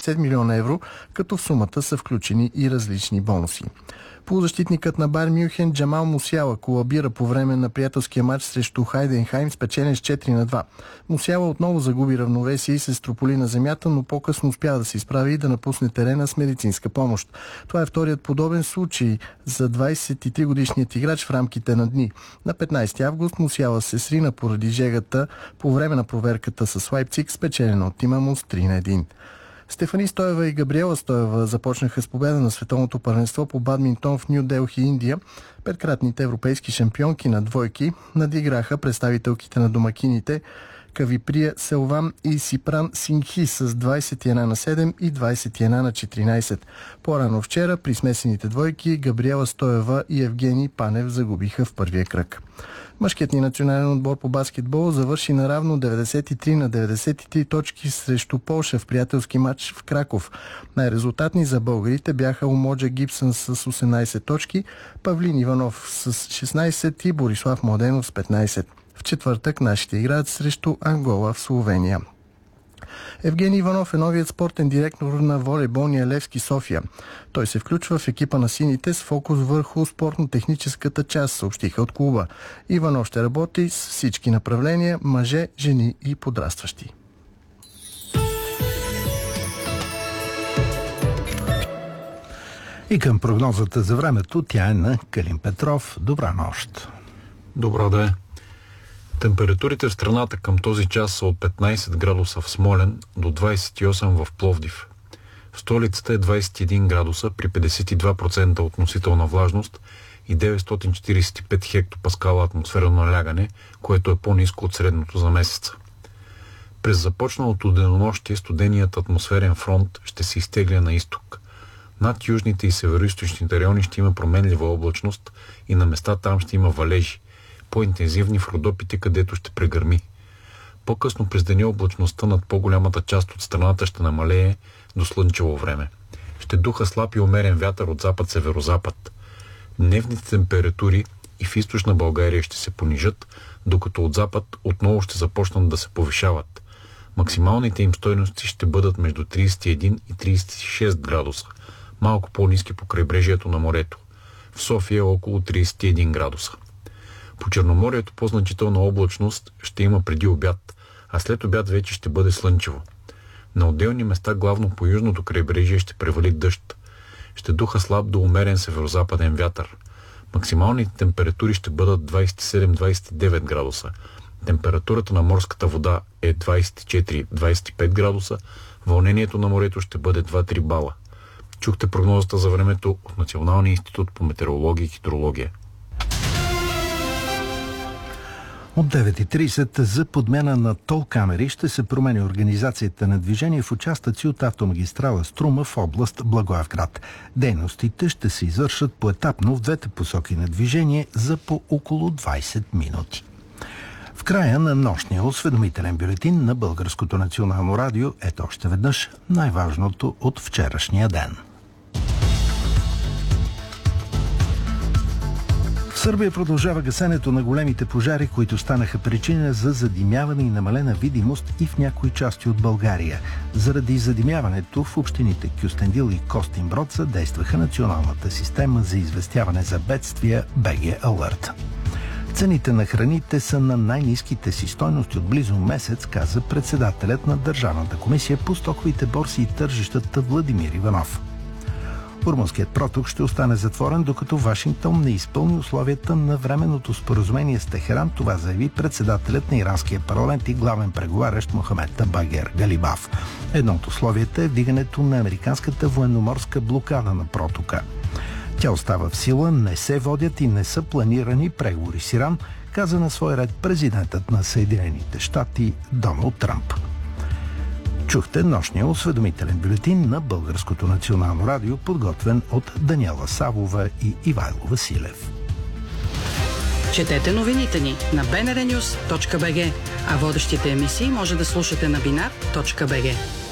70 милиона евро, като в сумата са включени и различни бонуси. Полузащитникът на Байер Мюнхен Джамал Мусиала колабира по време на приятелския матч срещу Хайденхайм, спечелен с 4-2. Мусиала отново загуби равновесие и се строполи на земята, но по-късно успя да се изправи и да напусне терена с медицинска помощ. Това е вторият подобен случай за 23-годишният играч в рамките на дни. На 15 август Мусиала се срина поради жегата по време на проверката с Лайпциг, спечелена от тима му с 3-1. Стефани Стоева и Габриела Стоева започнаха с победа на световното първенство по бадминтон в Ню Делхи, Индия. Петкратните европейски шампионки на двойки надиграха представителките на домакините Кавиприя Селвам и Сипран Сингхи с 21-7 и 21-14. По-рано вчера при смесените двойки Габриела Стоева и Евгений Панев загубиха в първия кръг. Мъжкият ни национален отбор по баскетбол завърши наравно 93-93 точки срещу Полша в приятелски матч в Краков. Най-резултатни за българите бяха Омоджа Гибсън с 18 точки, Павлин Иванов с 16 и Борислав Младенов с 15. В четвъртък нашите играят срещу Ангола в Словения. Евгений Иванов е новият спортен директор на волейболния Левски София. Той се включва в екипа на сините с фокус върху спортно-техническата част, съобщиха от клуба. Иванов ще работи с всички направления – мъже, жени и подрастващи. И към прогнозата за времето, тя е на Калин Петров. Добра нощ! Добра да е! Температурите в страната към този час са от 15 градуса в Смолян до 28 в Пловдив. В столицата е 21 градуса при 52% относителна влажност и 945 хектопаскала атмосферно налягане, което е по-ниско от средното за месеца. През започналото денонощие студеният атмосферен фронт ще се изтегля на изток. Над южните и североизточните райони ще има променлива облачност и на места там ще има валежи, по-интензивни в Родопите, където ще прегърми. По-късно през деня облачността над по-голямата част от страната ще намалее до слънчево време. Ще духа слаб и умерен вятър от запад-северозапад. Дневните температури и в източна България ще се понижат, докато от запад отново ще започнат да се повишават. Максималните им стойности ще бъдат между 31 и 36 градуса, малко по-ниски по крайбрежието на морето. В София е около 31 градуса. По Черноморието по-значителна облачност ще има преди обяд, а след обяд вече ще бъде слънчево. На отделни места, главно по южното крайбрежие, ще превали дъжд. Ще духа слаб до умерен северозападен вятър. Максималните температури ще бъдат 27-29 градуса. Температурата на морската вода е 24-25 градуса. Вълнението на морето ще бъде 2-3 бала. Чухте прогнозата за времето от Националния институт по метеорология и хидрология. От 9:30 за подмяна на тол камери ще се промени организацията на движение в участъци от автомагистрала Струма в област Благоевград. Дейностите ще се извършат поетапно в двете посоки на движение за по около 20 минути. В края на нощния осведомителен бюлетин на Българското национално радио ето още веднъж най-важното от вчерашния ден. В Сърбия продължава гасенето на големите пожари, които станаха причина за задимяване и намалена видимост и в някои части от България. Заради задимяването в общините Кюстендил и Костинброд задействаха националната система за известяване за бедствия БГ Алърт. Цените на храните са на най-ниските си стойности от близо месец, каза председателят на Държавната комисия по стоковите борси и тържищата Владимир Иванов. Урманският проток ще остане затворен, докато Вашингтон не изпълни условията на временното споразумение с Техеран. Това заяви председателят на иранския парламент и главен преговарящ Мохамед Багер Галибаф. Едно от условията е вдигането на американската военноморска блокада на протока. Тя остава в сила, не се водят и не са планирани преговори с Иран, каза на свой ред президентът на Съединените щати Доналд Тръмп. Чухте нощния осведомителен бюлетин на Българското национално радио, подготвен от Даниела Савова и Ивайло Василев. Четете новините ни на bnrnews.bg, а водещите емисии може да слушате на binar.bg.